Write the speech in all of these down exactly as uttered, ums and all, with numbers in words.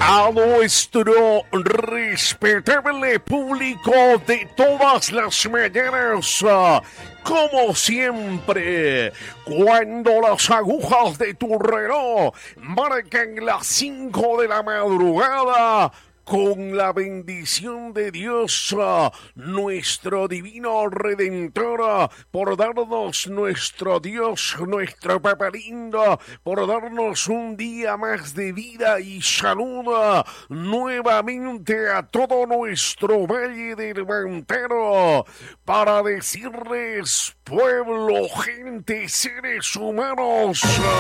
a nuestro respetable público de todas las mañanas, como siempre, cuando las agujas de tu reloj marcan las cinco de la madrugada, con la bendición de Dios, nuestro divino Redentor, por darnos nuestro Dios, nuestro Papa lindo, por darnos un día más de vida y salud, nuevamente a todo nuestro Valle del Mantaro, para decirles, pueblo, gente, seres humanos,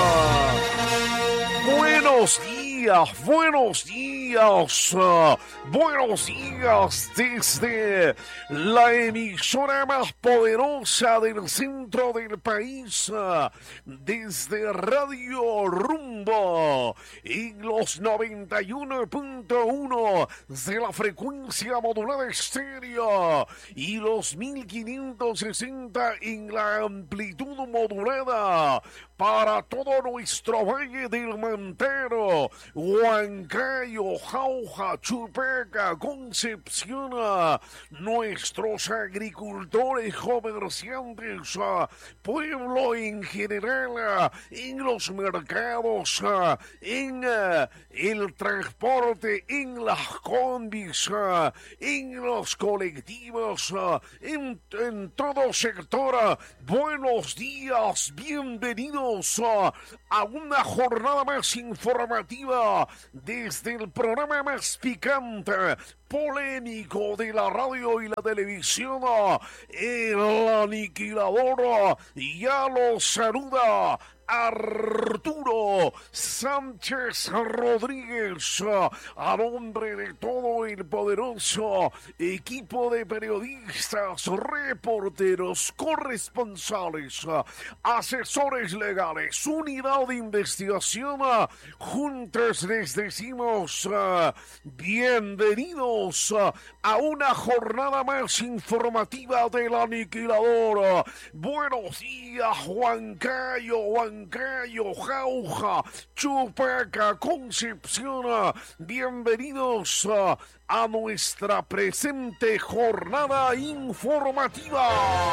buenos días, buenos días, uh, buenos días desde la emisora más poderosa del centro del país, uh, desde Radio Rumbo, en los noventa y uno punto uno de la frecuencia modulada estéreo y los mil quinientos sesenta en la amplitud modulada, para todo nuestro Valle del Mantaro, Huancayo, Jauja, Chupaca, Concepción, nuestros agricultores, comerciantes, pueblo en general, en los mercados, en el transporte, en las combis, en los colectivos, en, en todo sector. Buenos días, bienvenidos a una jornada más informativa desde el programa más picante, polémico de la radio y la televisión, El Aniquilador. Ya lo saluda Arturo Sánchez Rodríguez, a nombre de todo el poderoso equipo de periodistas, reporteros, corresponsales, asesores legales, unidad de investigación. Juntos les decimos uh, bienvenidos uh, a una jornada más informativa del Aniquilador. Buenos días, Huancayo, Huancayo, Jauja, Chupaca, Concepción. Bienvenidos uh, a nuestra presente jornada informativa.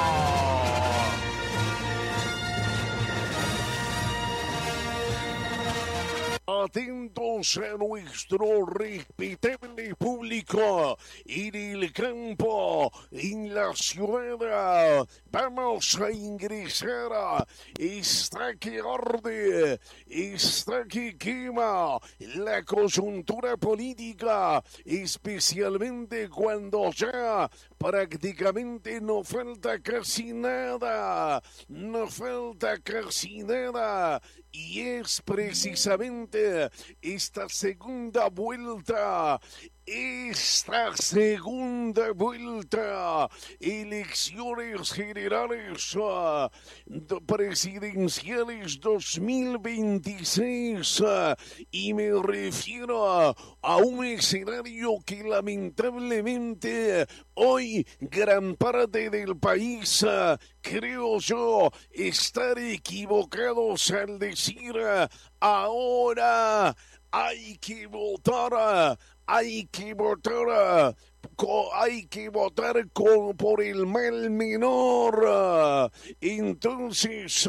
Atentos a nuestro respetable público en el campo, en la ciudad. Vamos a ingresar. Está que arde, está que quema la coyuntura política, especialmente cuando ya prácticamente no falta casi nada, no falta casi nada. Y es precisamente esta segunda vuelta, esta segunda vuelta, elecciones generales uh, presidenciales dos mil veintiséis, uh, y me refiero a, a un escenario que lamentablemente hoy gran parte del país, uh, creo yo, estar equivocados al decir uh, ahora hay que votar, hay que votar, hay que votar con, por el mal menor. Entonces,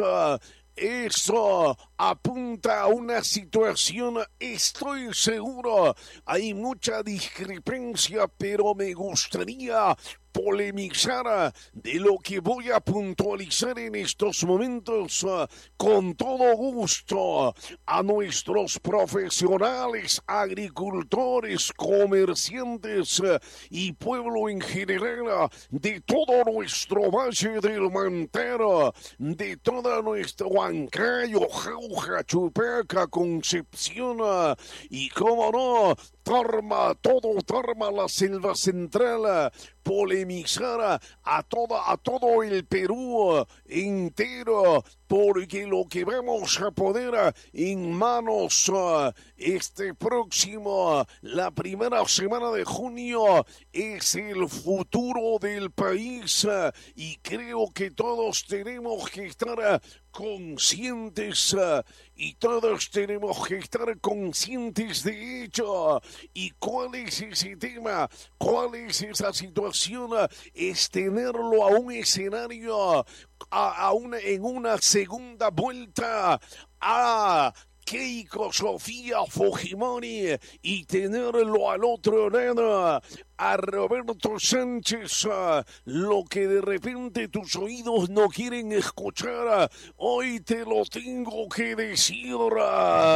eso apunta a una situación, estoy seguro, hay mucha discrepancia, pero me gustaría polemizar de lo que voy a puntualizar en estos momentos uh, con todo gusto a nuestros profesionales, agricultores, comerciantes uh, y pueblo en general uh, de todo nuestro Valle del Mantaro, de toda nuestra Huancayo, Jauja, Chupaca, Concepción uh, y cómo no, Tarma, todo Tarma, la selva central, polemizar a, toda, a todo el Perú entero, porque lo que vamos a poner en manos este próximo, la primera semana de junio, es el futuro del país, y creo que todos tenemos que estar conscientes uh, y todos tenemos que estar conscientes de ello. ¿Y cuál es ese tema? ¿Cuál es esa situación? Es tenerlo a un escenario, a, a una, en una segunda vuelta a Keiko Sofía Fujimori y tenerlo al otro lado a Roberto Sánchez, lo que de repente tus oídos no quieren escuchar, hoy te lo tengo que decir.